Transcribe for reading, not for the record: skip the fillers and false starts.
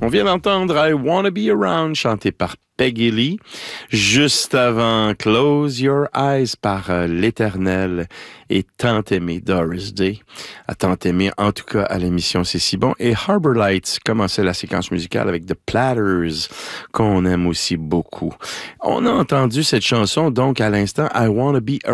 On vient d'entendre I Wanna Be Around, chanté par Peggy Lee. Juste avant Close Your Eyes par l'Éternel et Tant aimé Doris Day. À tant aimé, en tout cas, à l'émission C'est si bon. Et Harbor Lights commençait la séquence musicale avec The Platters, qu'on aime aussi beaucoup. On a entendu cette chanson, donc, à l'instant, I Wanna Be